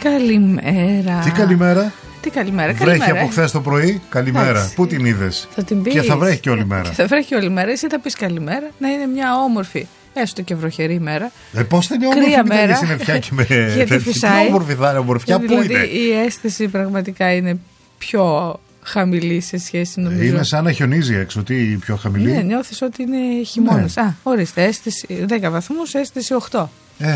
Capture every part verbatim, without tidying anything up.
Καλημέρα. Τι καλημέρα. Τι καλημέρα. Βρέχει καλημέρα. από χθες το πρωί. Καλημέρα. Εντάξει. Πού την είδες? Θα την πεις. Και θα βρέχει και όλη μέρα. Και θα βρέχει και όλη μέρα. Εσύ θα πεις καλημέρα. Να είναι μια όμορφη, έστω και βροχερή μέρα. Ε, πώς θα είναι όμορφη Κρύα με μέρα. την συννεφιά και με Γιατί φυσάει. Τι όμορφη θα είναι, ομορφιά πού δηλαδή, είναι? η αίσθηση πραγματικά είναι πιο χαμηλή σε σχέση, νομίζω. Είναι σαν να χιονίζει έξω. Τι πιο χαμηλή? Ναι, νιώθεις ότι είναι χειμώνας. Ναι. Α, ορίστε, αίσθηση δέκα βαθμούς, αίσθηση οκτώ. Ε,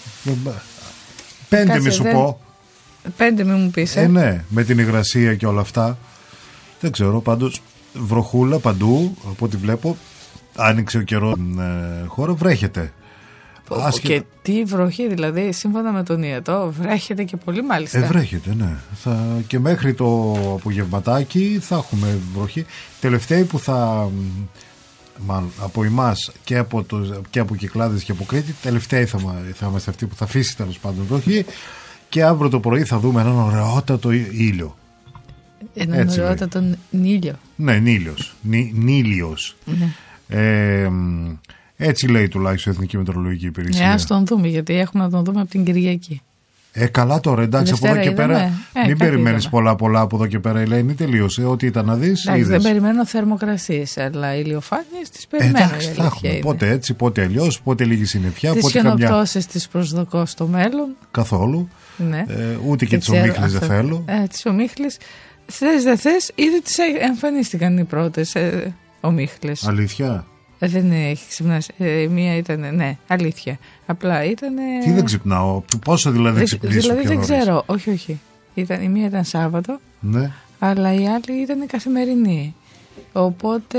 πέντε μη σου δεν... πω. Πέντε μη μου πεις. Ε. ε, ναι, με την υγρασία και όλα αυτά. Δεν ξέρω, πάντως βροχούλα παντού, από ό,τι βλέπω. Άνοιξε ο καιρός στην ε, χώρα, βρέχεται. Άσχετα. Και τι βροχή, δηλαδή, σύμφωνα με τον Ιετό, βρέχεται και πολύ μάλιστα. Ε, βρέχεται, ναι. Θα, και μέχρι το απογευματάκι θα έχουμε βροχή. Τελευταίοι που θα, μάλλον, από εμάς και από, το, και από Κυκλάδες και από Κρήτη, τελευταίοι θα, θα είμαστε αυτοί που θα αφήσει τέλος πάντων βροχή. Και αύριο το πρωί θα δούμε έναν ωραιότατο ήλιο. Έναν ωραιότατο ήλιο. Ναι, νήλιος. Νί, νήλιος. Ναι. Ε, έτσι λέει τουλάχιστον η Εθνική Μετεωρολογική Υπηρεσία. Ναι, ας τον δούμε, γιατί έχουμε να τον δούμε από την Κυριακή. Ε, καλά τώρα, εντάξει, από εδώ και είδαμε. πέρα. Ε, μην περιμένεις πολλά πολλά από εδώ και πέρα, Ελένη. Τελείωσε. Ό,τι ήταν να δεις. Εντάξει, δεν περιμένω θερμοκρασίες, αλλά ηλιοφάνειες τις περιμένω. Εντάξει, θα έχουμε. Πότε έτσι, πότε αλλιώς, πότε λίγη συννεφιά. Τις χιονοπτώσεις καμιά... τις προσδοκώ στο μέλλον. Καθόλου. Ναι. Ε, ούτε και τις ομίχλες δεν θέλω. Ε, τις ομίχλες. Θες δεν θες, ήδη τις εμφανίστηκαν οι πρώτες ε, ομίχλες. Αλήθεια. Ε, δεν έχει ξυπνάσει. Ε, μία ήταν, ναι, αλήθεια. Απλά ήταν. Τι δεν ξυπνάω, πόσο δηλαδή δεν ξυπνήσω? Δηλαδή δεν ξέρω, όχι, όχι. Ήταν, η μία ήταν Σάββατο, ναι. Αλλά η άλλη ήταν καθημερινή. Οπότε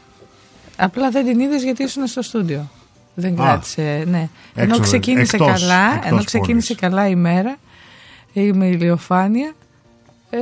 απλά δεν την είδες γιατί ήσουν στο στούντιο. Δεν κράτησε, ναι. Ενώ ξεκίνησε εκτός, καλά, εκτός ενώ ξεκίνησε καλά η μέρα, με ηλιοφάνεια, ε,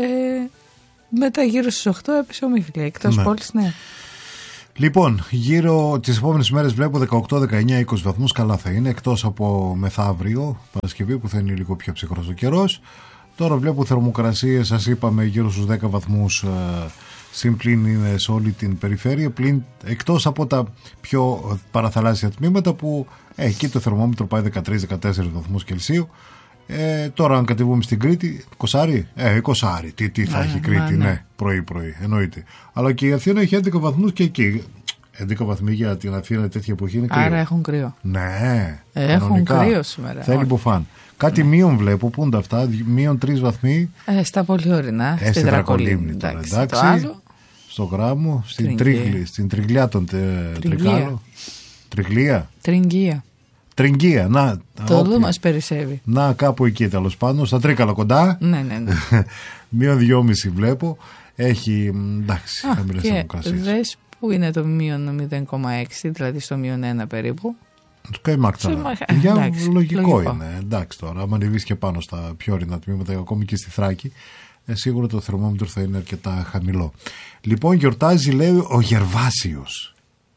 μετά γύρω στις οκτώ έπεσε ομίχλη. Εκτός ναι. πόλης, ναι. Λοιπόν, γύρω τις επόμενες μέρες βλέπω δεκαοκτώ, δεκαεννιά, είκοσι βαθμούς, καλά θα είναι, εκτός από μεθαύριο, Παρασκευή, που θα είναι λίγο πιο ψυχρός ο καιρός. Τώρα βλέπω θερμοκρασίες, σας είπαμε, γύρω στους δέκα βαθμούς, ε, συν πλήν είναι σε όλη την περιφέρεια, πλην εκτός από τα πιο παραθαλάσσια τμήματα που ε, εκεί το θερμόμετρο πάει δεκατρείς με δεκατέσσερις βαθμούς Κελσίου. Ε, τώρα αν κατεβούμε στην Κρήτη, είκοσι, ε, είκοσι, τι, τι θα Α, έχει η Κρήτη, ναι, ναι πρωί πρωί, εννοείται. Αλλά και η Αθήνα έχει έντεκα βαθμούς και εκεί. έντεκα βαθμοί για την Αθήνα τέτοια εποχή είναι κρύο. Άρα έχουν κρύο. Ναι, έχουν κανονικά. κρύο σήμερα. Θέλει μπουφάν. Κάτι ναι. μείον βλέπω, πού είναι αυτά, μείον τρεις βαθμοί. Ε, στα Πολυόρεινα, ε, στην Δρακολίμνη τώρα, εντάξει. εντάξει. Άλλο, στο Γράμμο, στην Τρίγλη, στην Τριγλιά των Τρικάλων. Τριγλία. Τριγκία. Τριγκία, να. Το όλο μας περισσεύει. Να, κάπου εκεί τέλος πάντων, στα Τρίκαλα κοντά. Ναι, ναι, ναι. Μείον δυόμιση βλέπω. Έχει, εντάξει, χαμηλές θερμοκρασίες. Δες που είναι το μείον μηδέν κόμμα έξι, δηλαδή στο μείον ένα περίπου. Του καημάκτσα. Για λογικό, λογικό είναι. Εντάξει τώρα, άμα ανεβείς και πάνω στα πιο ορεινά τμήματα, ακόμη και στη Θράκη, ε, σίγουρα το θερμόμετρο θα είναι αρκετά χαμηλό. Λοιπόν, γιορτάζει, λέει, ο Γερβάσιος.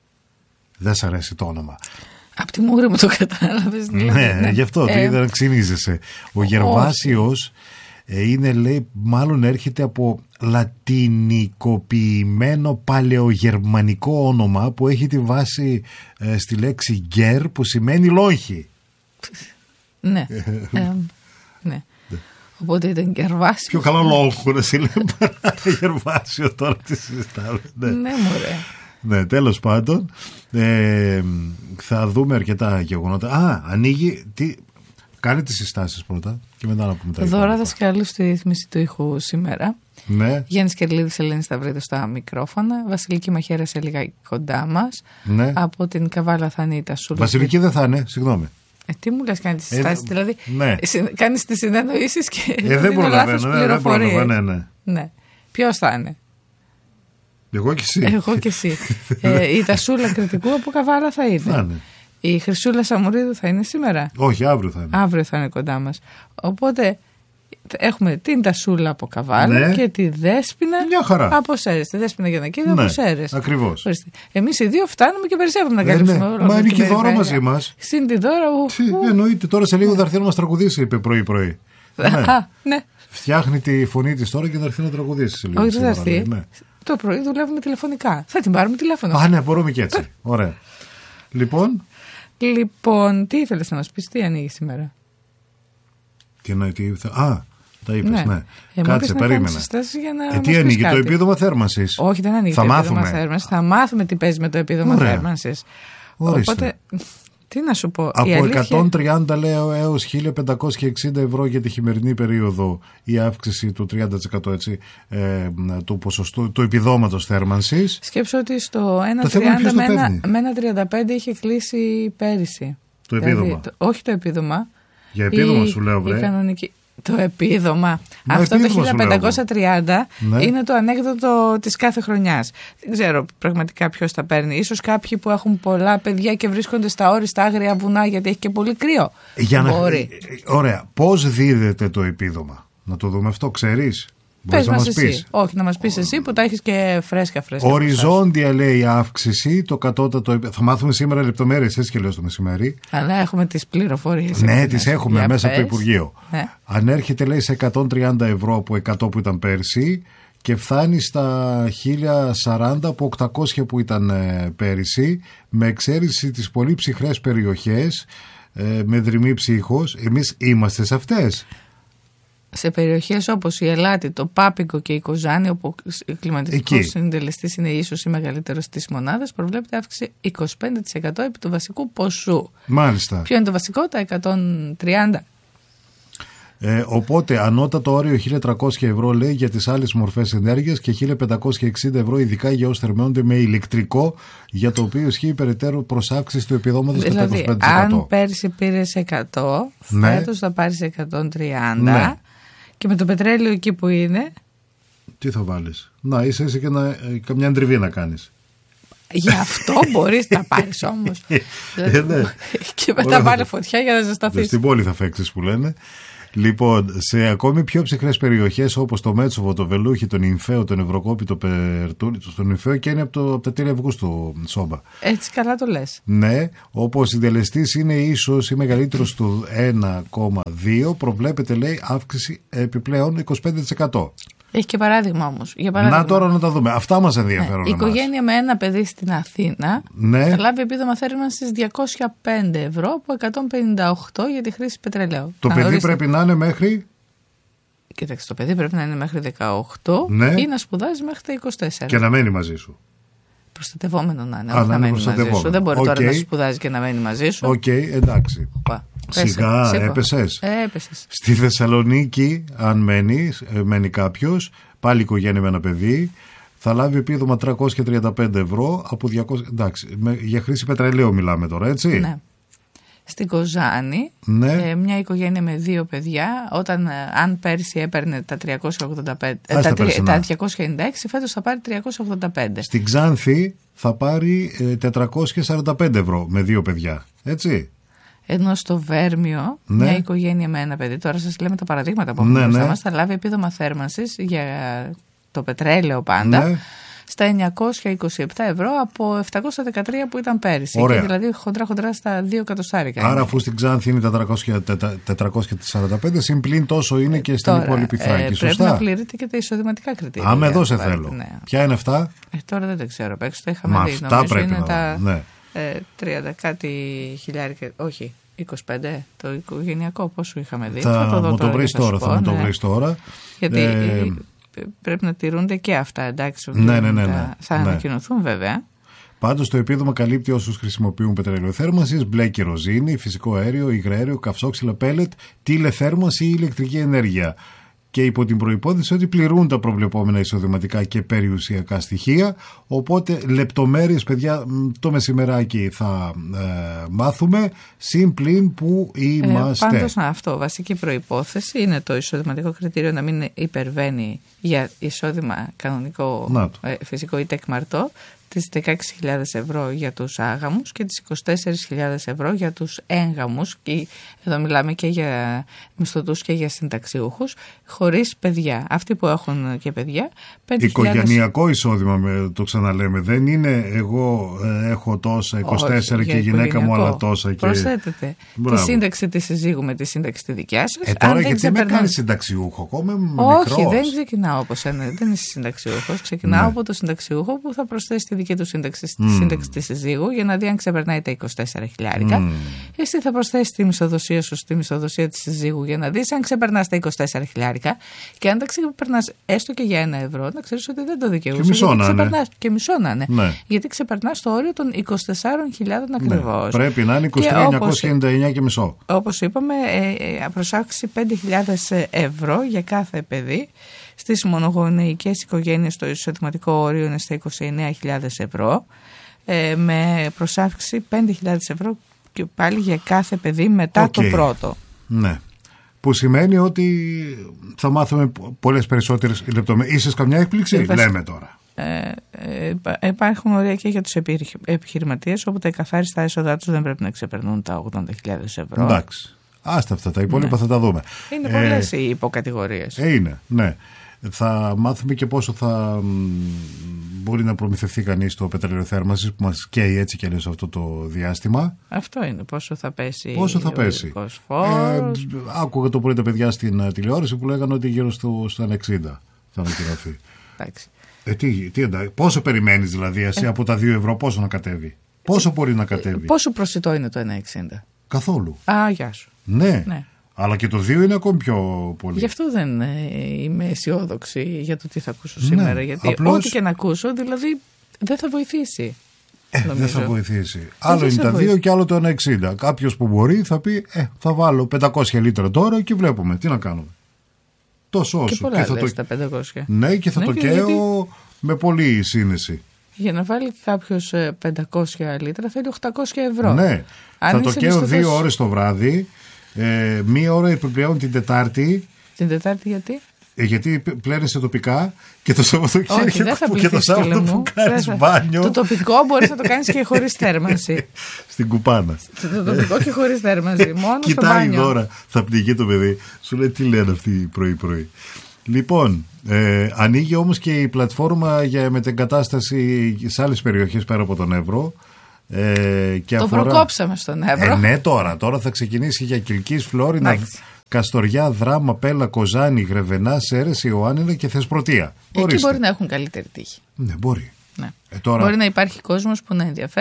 Δεν σ' αρέσει το όνομα? Απ' τη μούρη μου το κατάλαβες. Δηλαδή, ναι, ναι, γι' αυτό ε, δεν ξυνίζεσαι. Ο Γερβάσιος ε, είναι, λέει, μάλλον έρχεται από λατινικοποιημένο παλαιογερμανικό όνομα που έχει τη βάση ε, στη λέξη γκέρ που σημαίνει λόγχη. Ναι. ε, ναι. Οπότε ήταν Γερβάσιος. Πιο καλό λόγχο να σε λέει παρά Γερβάσιο, τώρα τι συζητάμε. Ναι, ναι μωρέ. Ναι, τέλος πάντων, ε, θα δούμε αρκετά γεγονότα. Α, ανοίγει, τι, κάνε τις συστάσεις πρώτα και μετά να πούμε τα υπόλοιπα. Δώρα δασκάλου στη ρύθμιση του ήχου σήμερα. Ναι. Γιάννης Κερλίδης, Ελένη Σταυρίδου στα μικρόφωνα. Βασιλική Μαχαίρα σε λίγα κοντά μας. Ναι. Από την Καβάλα θα είναι η Τασούλα. Βασιλική δεν θα είναι, συγγνώμη. Ε, τι μου λες, κάνει τις συστάσεις, ε, δηλαδή ναι. κάνεις τις συνεννοήσεις και ε, δεν προλαβαίνω, ναι, δεν προλαβαίνω, ναι, ναι. ναι. Ποιος θα είναι? Εγώ και εσύ. Εγώ και εσύ. ε, η Τασούλα Κρητικού από Καβάλα θα είναι. Θα είναι. Η Χρυσούλα Σαμουρίδου θα είναι σήμερα. Όχι, αύριο θα είναι. Αύριο θα είναι κοντά μας. Οπότε έχουμε την Τασούλα από Καβάλα, ναι, και τη Δέσποινα από Σέρρες. Τη Δέσποινα Γιαννακίδη, ναι, από Σέρρες. Ακριβώς. Εμείς οι δύο φτάνουμε και περισσεύουμε να καλύψουμε. Ναι, ναι. Μα είναι και η Δώρα μαζί μας. Συν τη Δώρα. Εννοείται, τώρα σε λίγο θα έρθει να μας τραγουδήσει, είπε πρωί-πρωί. Ναι. Α, ναι. Φτιάχνει τη φωνή της τώρα και θα έρθει να τραγουδήσει σε λίγο. Όχι, δεν θα έρθει. Ναι. Το πρωί δουλεύουμε τηλεφωνικά. Θα την πάρουμε τηλέφωνο. Α, ναι, μπορούμε και έτσι. Ωραία. Λοιπόν. Λοιπόν, τι ήθελες να μας πεις, τι ανοίγει σήμερα? Τι, να, τι, α, τα είπες, ναι. ναι. Κάτσε, περίμενε. Ε, τι ανοίγει το επίδομα θέρμανσης? Όχι, δεν ανοίγει θα το μάθουμε. επίδομα θέρμανσης. Θα μάθουμε τι παίζει με το επίδομα θέρμανσης. Οπότε, τι να σου πω. Από η αλήθεια... εκατόν τριάντα λέω έως χίλια πεντακόσια εξήντα ευρώ για τη χειμερινή περίοδο η αύξηση του τριάντα τοις εκατό έτσι, ε, του ποσοστού του επιδόματος θέρμανσης. Σκέψω ότι στο ένα τριάντα με, με ένα τριάντα πέντε είχε κλείσει πέρυσι. Το επίδομα. Δηλαδή, το, όχι το επίδομα. Για επίδομα η, σου λέω, βρε. Η κανονική... Το επίδομα. Μα αυτό επίδομα το χίλια πεντακόσια τριάντα ναι. είναι το ανέκδοτο της κάθε χρονιάς. Δεν ξέρω πραγματικά ποιος τα παίρνει. Ίσως κάποιοι που έχουν πολλά παιδιά και βρίσκονται στα όριστα άγρια βουνά γιατί έχει και πολύ κρύο. Για να... Ωραία. Πώς δίδεται το επίδομα? Να το δούμε αυτό, ξέρεις? Πες μας εσύ. Πεις. Όχι, να μας πεις εσύ που τα έχεις και φρέσκα φρέσκα. Οριζόντια λέει η αύξηση, το κατώτατο. Θα μάθουμε σήμερα λεπτομέρειες, έτσι και λέω στο μεσημέρι. Αλλά έχουμε τις πληροφορίες. Ναι, τις έχουμε για μέσα πες. Από το Υπουργείο. Ναι. Ανέρχεται λέει σε εκατόν τριάντα ευρώ από εκατό που ήταν πέρσι και φτάνει στα χίλια σαράντα από οκτακόσια που ήταν ε, πέρυσι, με εξαίρεση τις πολύ ψυχρές περιοχές, ε, με δρυμή ψύχος. Εμείς είμαστε σε αυτές. Σε περιοχές όπως η Ελάτη, το Πάπικο και η Κοζάνη, όπου ο κλιματικός συντελεστής είναι ίσως ή μεγαλύτερος της μονάδας, προβλέπεται αύξηση είκοσι πέντε τοις εκατό επί του βασικού ποσού. Μάλιστα. Ποιο είναι το βασικό? Τα εκατόν τριάντα. Ε, οπότε ανώτατο όριο χίλια τριακόσια ευρώ λέει για τις άλλες μορφές ενέργειας και χίλια πεντακόσια εξήντα ευρώ ειδικά για όσους θερμαίνονται με ηλεκτρικό, για το οποίο ισχύει περαιτέρω προς αύξηση του επιδόματος κατά δηλαδή, είκοσι πέντε τοις εκατό. Αν πέρσι πήρες εκατό, ναι. φέτος θα πάρεις εκατόν τριάντα ναι. και με το πετρέλαιο εκεί που είναι. Τι θα βάλεις? Να είσαι, είσαι και να, καμιά αντριβή να κάνεις. Γι' αυτό μπορείς να πάρεις όμως. ε, ναι. Και μετά βάλε φωτιά για να ζεσταθείς. Στην πόλη θα φέξεις που λένε. Λοιπόν, σε ακόμη πιο ψυχρές περιοχές όπως το Μέτσοβο, το Βελούχι, τον Ιμφαίο, τον Ευρωκόπη, το Περτούλι, τον Ιμφαίο και είναι από, το, από τα τέλη Αυγούστου Σόμπα. Έτσι καλά το λες. Ναι, όπως ο συντελεστής είναι ίσως ή μεγαλύτερος του ένα κόμμα δύο, προβλέπεται λέει αύξηση επιπλέον είκοσι πέντε τοις εκατό. Έχει και παράδειγμα όμως. Για παράδειγμα. Να τώρα να τα δούμε. Αυτά μας ενδιαφέρουν. Ναι. Η οικογένεια με ένα παιδί στην Αθήνα ναι. θα λάβει επίδομα θέρμανσης διακόσια πέντε ευρώ από εκατόν πενήντα οκτώ για τη χρήση πετρελαίου. Το να παιδί ορίστε. Πρέπει να είναι μέχρι. Κοίταξε, το παιδί πρέπει να είναι μέχρι δεκαοκτώ ναι. ή να σπουδάζει μέχρι τα είκοσι τέσσερα. Και να μένει μαζί σου. Προστατευόμενο να είναι. Α, όχι να, να μένει μαζί σου. Δεν μπορεί okay. τώρα να σπουδάζει και να μένει μαζί σου. Οκ, okay, εντάξει. Οπα. Σιγά, έπεσες. Ε, έπεσες. Στη Θεσσαλονίκη, αν μένει, μένει κάποιος, πάλι οικογένεια με ένα παιδί, θα λάβει επίδομα τριακόσια τριάντα πέντε ευρώ από διακόσια. Εντάξει, με, για χρήση πετρελαίου μιλάμε τώρα, έτσι. Ναι. Στην Κοζάνη, ναι. ε, μια οικογένεια με δύο παιδιά, όταν, αν πέρσι έπαιρνε τα, τριακόσια ογδόντα πέντε, ε, τα, τα διακόσια ενενήντα έξι, φέτος θα πάρει τριακόσια ογδόντα πέντε. Στην Ξάνθη θα πάρει ε, τετρακόσια σαράντα πέντε ευρώ με δύο παιδιά, έτσι. Ενώ στο Βέρμιο, ναι. μια οικογένεια με ένα παιδί, τώρα σας λέμε τα παραδείγματα που έχουμε ναι, μπροστά ναι. μας, θα λάβει επίδομα θέρμανσης για το πετρέλαιο πάντα, ναι. στα εννιακόσια είκοσι επτά ευρώ από επτακόσια δεκατρία που ήταν πέρυσι. Ωραία. Και δηλαδή χοντρά χοντρά στα δύο εκατοστάρικα. Άρα, αφού στην Ξάνθη είναι τετρακόσια σαράντα πέντε, συμπλήν τόσο είναι και στην υπόλοιπη Θράκη. Ε, σωστά. Πρέπει να πληρείτε και τα εισοδηματικά κριτήρια. Άμα εδώ σε θέλω. Ναι. Ποια είναι αυτά? Ε, τώρα δεν τα ξέρω. Παίξω, τα είχαμε Μα δει. Αυτά νομίζω πρέπει είναι να τα ναι. ε, τριάντα κάτι χιλιάρικα. Όχι. είκοσι πέντε το οικογενειακό, πόσο είχαμε δει. Θα, θα το μου το βρεις τώρα, θα, θα μου το βρεις τώρα. Γιατί ε, πρέπει να τηρούνται και αυτά, εντάξει. Ναι, ναι, ναι, ναι. Θα ανακοινωθούν βέβαια. Πάντως το επίδομα καλύπτει όσους χρησιμοποιούν πετρελαιοθέρμανσης, μπλε κυροζίνη, φυσικό αέριο, υγραέριο, καυσόξυλα πέλετ, τηλεθέρμανση ή ηλεκτρική ενέργεια. Και υπό την προϋπόθεση ότι πληρούν τα προβλεπόμενα εισοδηματικά και περιουσιακά στοιχεία. Οπότε λεπτομέρειες, παιδιά, το μεσημεράκι θα ε, μάθουμε, συμπλήν που είμαστε. Ε, πάντως αυτό, βασική προϋπόθεση είναι το εισοδηματικό κριτήριο να μην υπερβαίνει για εισόδημα κανονικό, ε, φυσικό ή τεκμαρτό, τις δεκαέξι χιλιάδες ευρώ για τους άγαμους και τις είκοσι τέσσερις χιλιάδες ευρώ για τους έγγαμους, και εδώ μιλάμε και για μισθωτούς και για συνταξιούχους, χωρίς παιδιά. Αυτοί που έχουν και παιδιά, πέντε χιλιάδες... Οικογενειακό εισόδημα, το ξαναλέμε, δεν είναι εγώ ε, έχω τόσα, είκοσι τέσσερα όχι, και η γυναίκα μου άλλα τόσα. Και... Προσθέτετε τη σύνταξη της συζύγου με τη σύνταξη τη δικιά σας. Ε, τώρα αν γιατί ξεπερνά... με κάνεις συνταξιούχο, ακόμα όχι, μικρός. δεν ξεκινάω όπως ένα, δεν είσαι συνταξιούχος, ξεκινάω ναι. από το συνταξιούχο που θα προσθέσει τη δική του σύνταξη στη mm. σύνταξη της συζύγου για να δει αν ξεπερνάει τα είκοσι τέσσερα χιλιάρικα. Mm. Εσύ θα προσθέσεις τη μισθοδοσία σου στη μισθοδοσία της συζύγου για να δεις αν ξεπερνάς τα είκοσι τέσσερα χιλιάρικα. Και αν τα ξεπερνάς έστω και για ένα ευρώ, να ξέρεις ότι δεν το δικαιούσαι. Και μισό να είναι. Και μισό να είναι. Ναι. Γιατί ξεπερνάς το όριο των είκοσι τεσσάρων χιλιάδων ακριβώς. Ναι. Πρέπει να είναι είκοσι τρεις χιλιάδες εννιακόσια ενενήντα εννιά και μισό. Όπως είπαμε, ε, προσάξη πέντε χιλιάδες ευρώ για κάθε παιδί. Στις μονογονεϊκές οικογένειες το εισοδηματικό όριο είναι στα είκοσι εννέα χιλιάδες ευρώ, ε, με προσάυξη πέντε χιλιάδες ευρώ και πάλι για κάθε παιδί μετά okay. το πρώτο. Ναι. Που σημαίνει ότι θα μάθουμε πολλές περισσότερες λεπτομέρειες. Είσαι καμιά έκπληξη, ε, λέμε τώρα. Ε, ε, υπάρχουν όρια και για τους επιχειρηματίες, όπου τα εκαθάριστα έσοδά τους δεν πρέπει να ξεπερνούν τα ογδόντα χιλιάδες ευρώ. Εντάξει. Άστα αυτά, τα υπόλοιπα ναι. θα τα δούμε. Είναι πολλές ε, οι υποκατηγορίες. Ε, είναι, ναι. Θα μάθουμε και πόσο θα μπορεί να προμηθευτεί κανείς το πετρέλαιο θέρμανσης που μας καίει έτσι και αλλιώς αυτό το διάστημα. Αυτό είναι, πόσο θα πέσει. Πόσο θα πέσει. Ε, άκουγα το πρωί τα παιδιά στην τηλεόραση που λέγανε ότι γύρω στο, στο ένα εξήντα θα ανακοινωθεί. Εντάξει. Ε, τι, τι, πόσο περιμένεις δηλαδή εσύ ε. από τα δύο ευρώ, πόσο να κατέβει. Πόσο μπορεί να κατέβει. Πόσο προσιτό είναι το ένα εξήντα. Καθόλου. Α, γεια σου. Ναι. ναι. Αλλά και το δύο είναι ακόμη πιο πολύ. Γι' αυτό δεν είμαι αισιόδοξη για το τι θα ακούσω σήμερα. Ναι, γιατί απλώς... ό,τι και να ακούσω, δηλαδή δεν θα βοηθήσει. Ε, δεν θα βοηθήσει. Ε, άλλο είναι τα δύο και άλλο το ένα εξήντα. Κάποιος που μπορεί θα πει, ε, θα βάλω πεντακόσια λίτρα τώρα και βλέπουμε. Τι να κάνουμε. Τόσο όσο. Και πολλά και θα λες, το... τα πεντακόσια. Ναι, και θα ναι, το καίω γιατί... με πολύ σύνεση. Για να βάλει κάποιος πεντακόσια λίτρα θέλει οκτακόσια ευρώ. Ναι, αν θα το καίω δύο θες... ώρες το βράδυ. Ε, μία ώρα επιπλέον την Τετάρτη. Την Τετάρτη γιατί? Ε, γιατί πλένεσαι τοπικά και το Σαββατοκύριακο που και το Σάββατο που κάνεις μπάνιο. Το τοπικό μπορείς να το κάνεις και χωρίς θέρμανση. Στην κουπάνα. Το τοπικό και χωρίς θέρμανση. Μόνο στο μπάνιο. Κοιτάει τώρα, θα πνιγεί το παιδί. Σου λέει τι λένε αυτοί πρωί-πρωί. Λοιπόν, ε, ανοίγει όμως και η πλατφόρμα για μετεγκατάσταση σε άλλες περιοχές πέρα από τον Εύρο. Ε, και το αφορά... προκόψαμε στον Εύρο. Ε, ναι, τώρα, τώρα θα ξεκινήσει για Κιλκής, Φλόρινα, Καστοριά, Δράμα, Πέλα, Κοζάνη, Γρεβενά, Σέρες, Ιωάννινα και Θεσπρωτεία. Εκεί μπορεί να έχουν καλύτερη τύχη. Ναι, μπορεί. Ναι. Ε, τώρα... Μπορεί να υπάρχει κόσμος που να ενδιαφέρει.